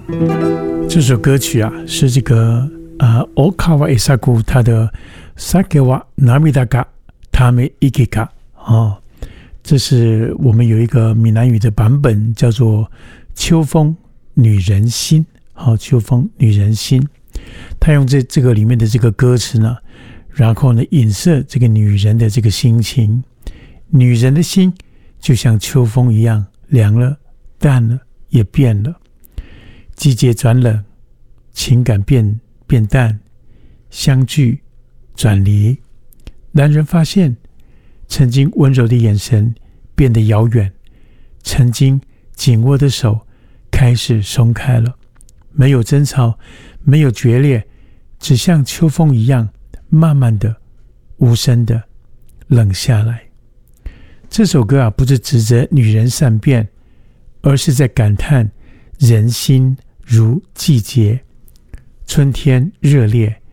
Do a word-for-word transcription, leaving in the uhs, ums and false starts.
这首歌曲啊，是这个呃 Okawa Eisaku 他的 Sake wa Namida ga Tame Ike ka 哦，这是我们有一个闽南语的版本，叫做秋风女人心。好、哦，秋风女人心，他用这这个里面的这个歌词呢，然后呢影射这个女人的这个心情。女人的心就像秋风一样，凉了、淡了，也变了。季节转冷，情感变变淡，相聚转离。男人发现，曾经温柔的眼神变得遥远，曾经紧握的手开始松开了。没有争吵，没有决裂，只像秋风一样，慢慢的、无声的冷下来。这首歌啊，不是指责女人善变，而是在感叹人心如季节，春天热烈，